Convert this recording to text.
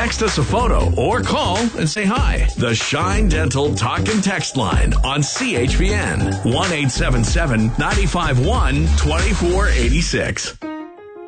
text us a photo or call and say hi. The Shine Dental Talk and Text line on CHPN 1-877-951-2486.